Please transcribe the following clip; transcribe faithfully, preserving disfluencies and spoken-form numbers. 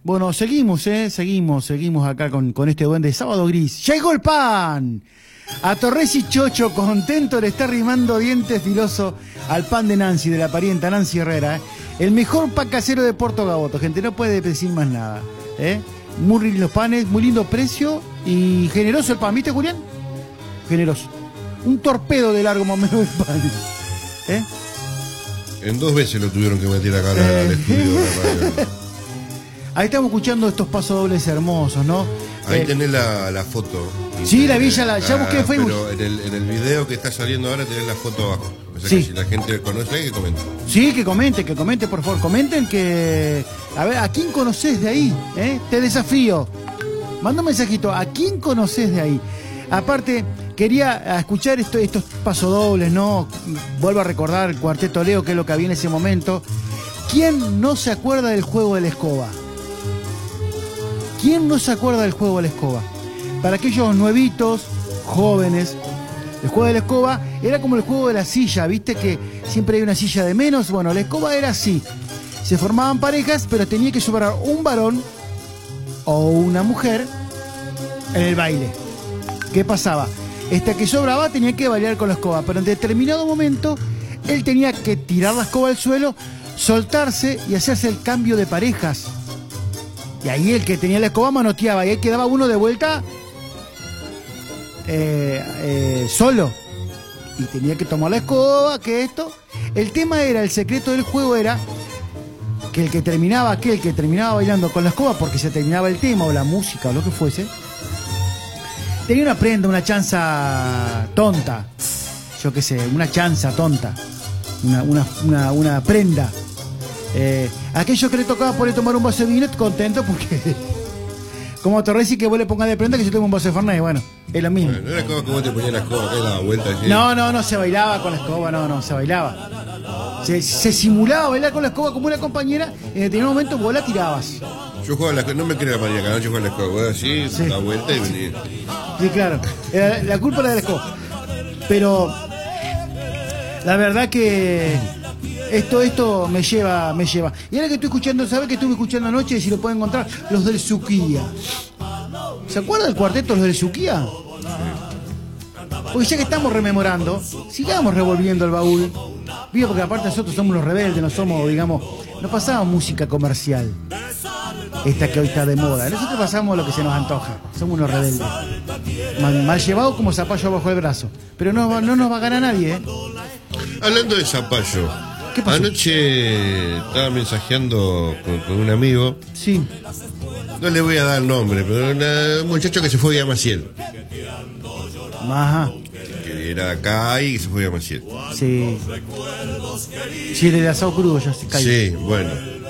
Bueno, seguimos, ¿eh? Seguimos, seguimos acá con, con este duende. Sábado Gris. ¡Llegó el pan! A Torresi Chocho, contento, le está rimando dientes filoso al pan de Nancy, de la parienta Nancy Herrera. ¿eh? El mejor pan casero de Puerto Gaboto, gente, no puede decir más nada. ¿eh? Muy lindos panes, muy lindo precio y generoso el pan. ¿Viste, Julián? Generoso. Un torpedo de largo más o menos el pan. ¿Eh? En dos veces lo tuvieron que meter acá eh. al estudio de la radio. Ahí estamos escuchando estos pasos dobles hermosos, ¿no? Ahí eh, tenés la, la foto. Sí, la vi, ya, la, ya busqué en Facebook. Pero en el, en el video que está saliendo ahora tenés la foto abajo. O sea sí. que si la gente conoce, que comente. Sí, que comente, que comente, por favor. Comenten que... A ver, ¿a quién conocés de ahí? ¿Eh? Te desafío. Manda un mensajito. ¿A quién conocés de ahí? Aparte, quería escuchar esto, estos pasodobles, ¿no? Vuelvo a recordar el Cuarteto Leo, que es lo que había en ese momento. ¿Quién no se acuerda del juego de la escoba? ¿Quién no se acuerda del juego de la escoba? Para aquellos nuevitos, jóvenes, el juego de la escoba era como el juego de la silla, ¿viste? Que siempre hay una silla de menos. Bueno, la escoba era así. Se formaban parejas, pero tenía que sobrar un varón o una mujer en el baile. ¿Qué pasaba? Esta que sobraba tenía que bailar con la escoba, pero en determinado momento él tenía que tirar la escoba al suelo, soltarse y hacerse el cambio de parejas. Y ahí el que tenía la escoba manoteaba y ahí quedaba uno de vuelta eh, eh, solo. Y tenía que tomar la escoba, que esto. El tema era, el secreto del juego era que el que terminaba, aquel que terminaba bailando con la escoba, porque se terminaba el tema o la música o lo que fuese, tenía una prenda, una chanza tonta. Yo qué sé, una chanza tonta. Una, una, una, una prenda. Eh, aquello que le tocaba poder tomar un vaso de vino, contento porque como a Torresi que vos le pongas de prenda que yo tengo un vaso de Fernet, bueno, es lo mismo. Bueno, no era como que vos te ponías la escoba acá y daba vuelta allí. No, no, no se bailaba con la escoba, no, no, se bailaba. Se, se simulaba bailar con la escoba como una compañera y en determinado momento vos la tirabas. Yo jugaba la escoba, no me creía María Cano, yo jugaba la escoba, vos así, sí. Da vuelta y venía. Sí, claro, eh, la culpa era de la escoba. Pero la verdad que Esto, esto me lleva, me lleva. Y ahora que estoy escuchando, ¿sabes que estuve escuchando anoche? Si lo pueden encontrar, los del Suquía. ¿Se acuerdan del cuarteto los del Suquía? Porque ya que estamos rememorando, sigamos revolviendo el baúl. Vivo, porque aparte nosotros somos los rebeldes, no somos, digamos, no pasamos música comercial. Esta que hoy está de moda. Nosotros pasamos lo que se nos antoja. Somos unos rebeldes. Mal, mal llevados como zapallo bajo el brazo. Pero no, no nos va a ganar nadie, ¿eh? Hablando de zapallo. ¿Qué pasó? Anoche estaba mensajeando con, con un amigo. Sí. No le voy a dar nombre, pero una, un muchacho que se fue a Maciel. Ajá. Que era acá y se fue a Maciel. Sí. Sí, el asado crudo ya se cayó. Sí, bueno.